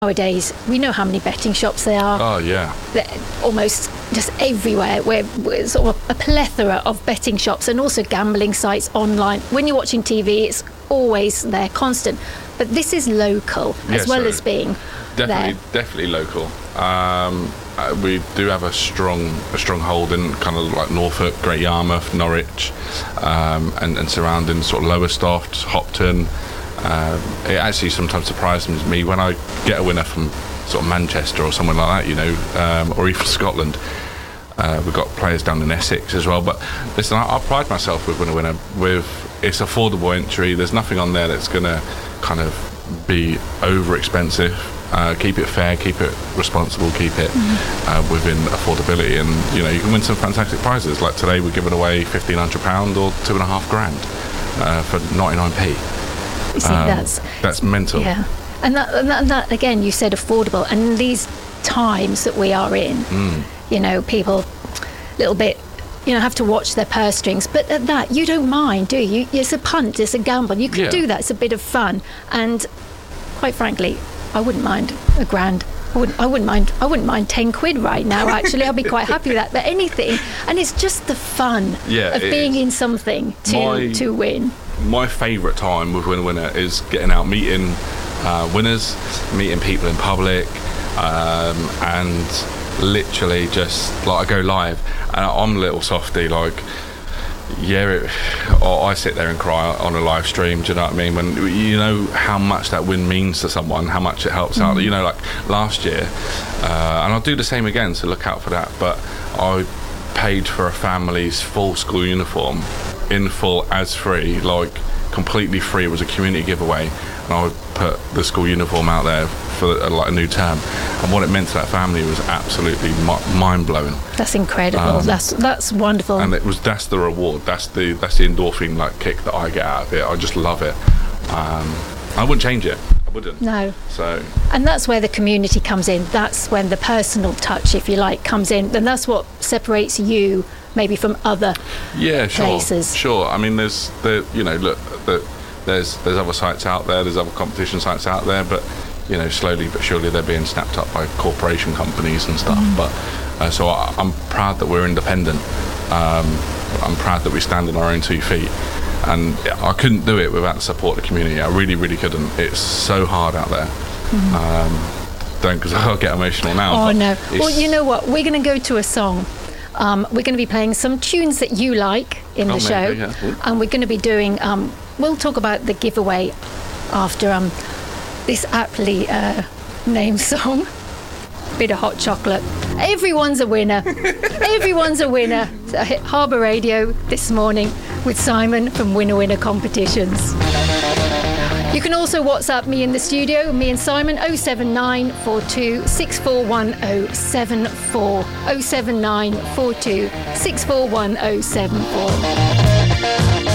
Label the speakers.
Speaker 1: Nowadays, we know how many betting shops there are.
Speaker 2: Oh, yeah.
Speaker 1: They're almost just everywhere. We're sort of a plethora of betting shops and also gambling sites online. When you're watching TV, it's always there, constant. But this is local as well as being
Speaker 2: definitely local. We do have a strong hold in kind of like Norfolk, Great Yarmouth, Norwich, and surrounding sort of Lowestoft, Hopton. It actually sometimes surprises me when I get a winner from sort of Manchester or somewhere like that, you know, or even Scotland. We've got players down in Essex as well. But listen, I pride myself with winning a winner. It's affordable entry. There's nothing on there that's going to kind of be over expensive. Keep it fair, keep it responsible, keep it within affordability, and you know you can win some fantastic prizes. Like today, we're giving away £1,500 or £2,500 for 99p.
Speaker 1: You see,
Speaker 2: that's mental.
Speaker 1: Yeah, and that again, you said affordable, and in these times that we are in, you know, people a little bit, you know, have to watch their purse strings. But at that, you don't mind, do you? It's a punt, it's a gamble. You can do that. It's a bit of fun, and quite frankly, I wouldn't mind £1,000. I wouldn't mind 10 quid right now. Actually, I'd be quite happy with that. But anything, and it's just the fun of being in something to win.
Speaker 2: My favourite time with Win a Winner is getting out, meeting winners, meeting people in public, and literally just like I go live, and I'm a little softy, like I sit there and cry on a live stream. Do you know what I mean? When you know how much that win means to someone, how much it helps out. You know, like last year, and I'll do the same again, so look out for that. But I paid for a family's full school uniform in full as free, like completely free. It was a community giveaway, and I would put the school uniform out there for like a new term, and what it meant to that family was absolutely mind-blowing.
Speaker 1: That's incredible. That's wonderful.
Speaker 2: And that's the reward. That's the endorphin like kick that I get out of it. I just love it. I wouldn't change it. I wouldn't.
Speaker 1: No.
Speaker 2: So. And
Speaker 1: that's where the community comes in. That's when the personal touch, if you like, comes in, and that's what separates you maybe from other places.
Speaker 2: Sure. I mean, there's other sites out there. There's other competition sites out there, but you know, slowly but surely they're being snapped up by corporation companies and stuff. But so I'm proud that we're independent. I'm proud that we stand on our own 2 feet, and I couldn't do it without the support of the community. I really, really couldn't. It's so hard out there. Don't, because I'll get emotional now.
Speaker 1: Oh no. Well, you know what? We're going to go to a song. We're going to be playing some tunes that you like in the show, and we're going to be doing. We'll talk about the giveaway after this aptly named song. Bit of hot chocolate. Everyone's a winner. Everyone's a winner. So hit Harbour Radio this morning with Simon from Win a Winner Competitions. You can also WhatsApp me in the studio, me and Simon, 07942 641074. 07942 641074.